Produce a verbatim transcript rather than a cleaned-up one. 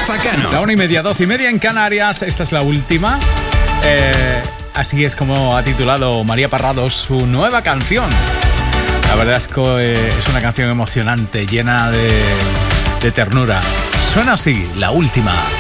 Rafa Cano. La una y media, doce y media en Canarias. Esta es la última. Eh, así es como ha titulado María Parrado su nueva canción. La verdad es que eh, es una canción emocionante, llena de, de ternura. Suena así, la última.